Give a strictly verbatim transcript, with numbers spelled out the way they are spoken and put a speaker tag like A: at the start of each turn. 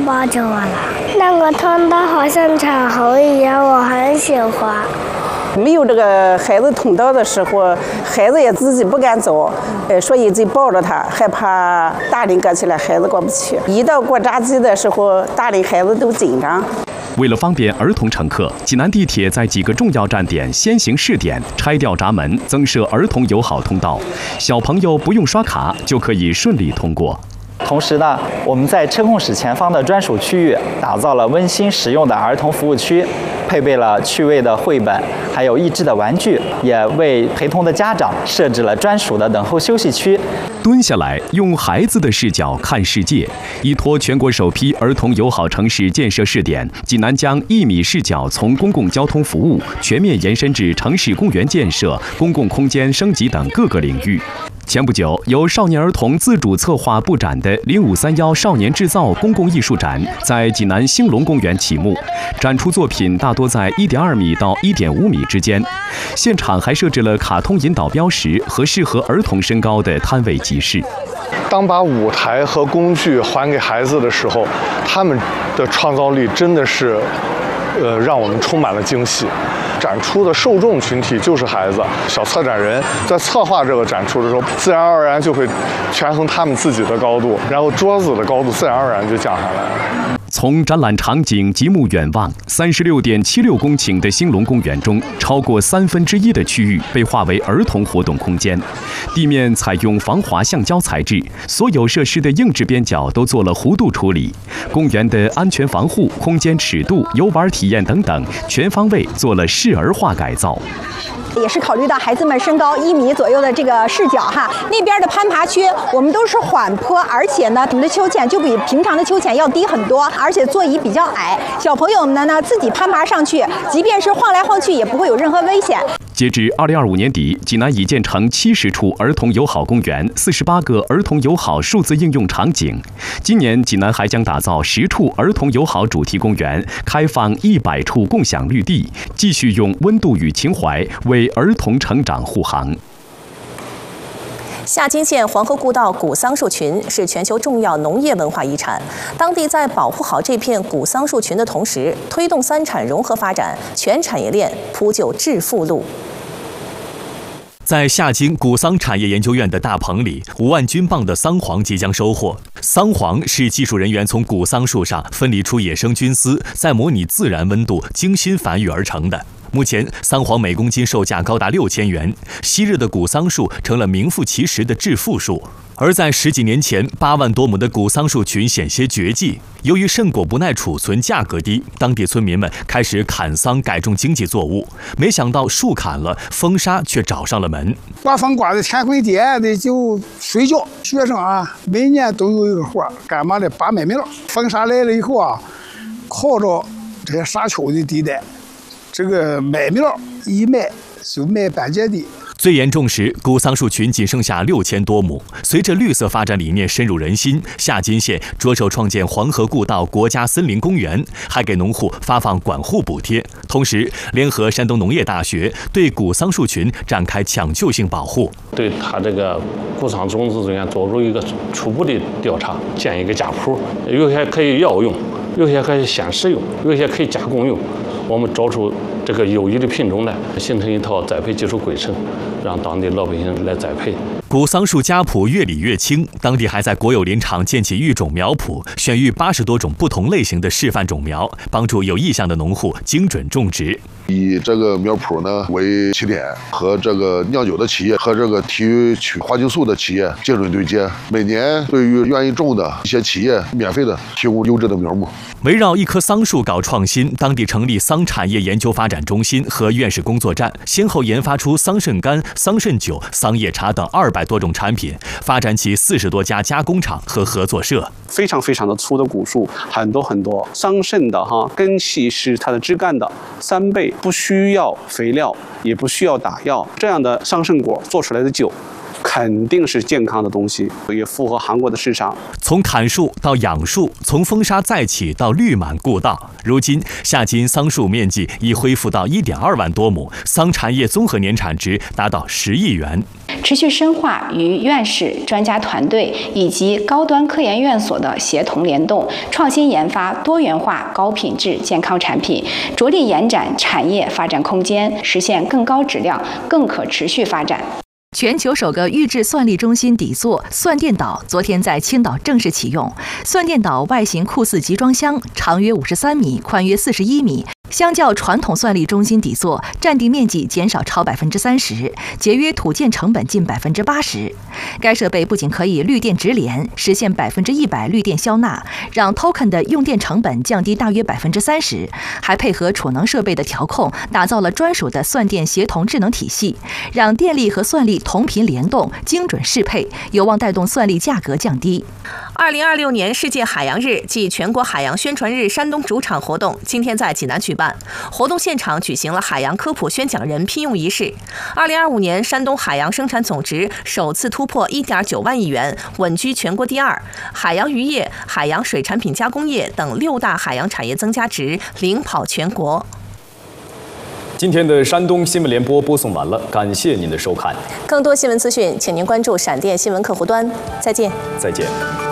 A: 抱着我了。那个汤它好像彩虹一样，我很喜欢。
B: 没有这个孩子通道的时候，孩子也自己不敢走，呃，所以就抱着他，害怕大人过去了，孩子过不去。一到过闸机的时候，大人孩子都紧张。
C: 为了方便儿童乘客，济南地铁在几个重要站点先行试点，拆掉闸门，增设儿童友好通道，小朋友不用刷卡就可以顺利通过。
D: 同时呢，我们在车控室前方的专属区域打造了温馨实用的儿童服务区，配备了趣味的绘本，还有益智的玩具，也为陪同的家长设置了专属的等候休息区。
C: 蹲下来，用孩子的视角看世界。依托全国首批儿童友好城市建设试点，济南将一米视角从公共交通服务全面延伸至城市公园建设、公共空间升级等各个领域。前不久，由少年儿童自主策划布展的零五三幺少年制造公共艺术展在济南兴隆公园启幕，展出作品大多在一点二米到一点五米之间。现场还设置了卡通引导标识和适合儿童身高的摊位集市。
E: 当把舞台和工具还给孩子的时候，他们的创造力真的是，呃，让我们充满了惊喜。展出的受众群体就是孩子，小策展人在策划这个展出的时候，自然而然就会权衡他们自己的高度，然后桌子的高度自然而然就降下来了。
C: 从展览场景极目远望，三十六点七六公顷的兴隆公园中，超过三分之一的区域被划为儿童活动空间。地面采用防滑橡胶材质，所有设施的硬质边角都做了弧度处理。公园的安全防护、空间尺度、游玩体验等等，全方位做了适儿化改造。
F: 也是考虑到孩子们身高一米左右的这个视角哈，那边的攀爬区我们都是缓坡，而且呢，我们的秋千就比平常的秋千要低很多，而且座椅比较矮，小朋友们呢自己攀爬上去，即便是晃来晃去也不会有任何危险。
C: 截至二零二五年底，济南已建成七十处儿童友好公园，四十八个儿童友好数字应用场景。今年，济南还将打造十处儿童友好主题公园，开放一百处共享绿地，继续用温度与情怀为儿童成长护航。
G: 夏津县黄河故道古桑树群是全球重要农业文化遗产，当地在保护好这片古桑树群的同时，推动三产融合发展，全产业链铺就致富路。
H: 在夏津古桑产业研究院的大棚里，五万斤磅的桑黄即将收获。桑黄是技术人员从古桑树上分离出野生菌丝，再模拟自然温度精心繁育而成的。目前，桑黄每公斤售价高达六千元，昔日的古桑树成了名副其实的致富树。而在十几年前，八万多亩的古桑树群险些绝迹。由于圣果不耐储存，价格低，当地村民们开始砍桑改种经济作物。没想到树砍了，风沙却找上了门。
I: 刮风刮的天昏地暗的就睡觉。学生啊，每年都有一个活，干嘛的？拔麦苗。风沙来了以后啊，靠着这些沙丘的地带，这个麦苗一埋就埋半截地。
H: 最严重时，古桑树群仅剩下六千多亩。随着绿色发展理念深入人心，夏津县着手创建黄河故道国家森林公园，还给农户发放管护补贴。同时，联合山东农业大学对古桑树群展开抢救性保护，
J: 对它这个古桑种子园做入一个初步的调查，建一个家谱，有些可以药用，有些可以鲜食用，有些可以加工用。我们找出这个优异的品种来，形成一套栽培技术规程，让当地老百姓来栽培。
H: 古桑树家谱越理越清，当地还在国有林场建起育种苗圃，选育八十多种不同类型的示范种苗，帮助有意向的农户精准种植。
K: 以这个苗圃呢为起点，和这个酿酒的企业和这个提取花青素的企业精准对接，每年对于愿意种的一些企业免费的提供优质的苗木。
H: 围绕一棵桑树搞创新，当地成立桑产业研究发展中心和院士工作站，先后研发出桑葚干、桑葚酒、桑叶茶等二百多种产品，发展起四十多家加工厂和合作社。
L: 非常非常的粗的古树，很多很多桑葚的哈根系是它的枝干的三倍，不需要肥料，也不需要打药，这样的桑葚果做出来的酒， 肯定是健康的东西，也符合韩国的市场。
H: 从砍树到养树，从风沙再起到绿满故道，如今夏津桑树面积已恢复到一点二万多亩，桑产业综合年产值达到十亿元。
M: 持续深化与院士、专家团队以及高端科研院所的协同联动，创新研发多元化、高品质健康产品，着力延展产业发展空间，实现更高质量、更可持续发展。
N: 全球首个预制算力中心底座算电岛昨天在青岛正式启用。算电岛外形酷似集装箱，长约五十三米，宽约四十一米。相较传统算力中心底座，占地面积减少超百分之三十，节约土建成本近百分之八十。该设备不仅可以绿电直连，实现百分之一百绿电消纳，让 token 的用电成本降低大约百分之三十，还配合储能设备的调控，打造了专属的算电协同智能体系，让电力和算力同频联动、精准适配，有望带动算力价格降低。
G: 二零二六年世界海洋日暨全国海洋宣传日山东主场活动今天在济南举办，活动现场举行了海洋科普宣讲人聘用仪式。二零二五年，山东海洋生产总值首次突破一点九万亿元，稳居全国第二。海洋渔业、海洋水产品加工业等六大海洋产业增加值领跑全国。
O: 今天的山东新闻联播播送完了，感谢您的收看。
G: 更多新闻资讯，请您关注闪电新闻客户端。再见。
O: 再见。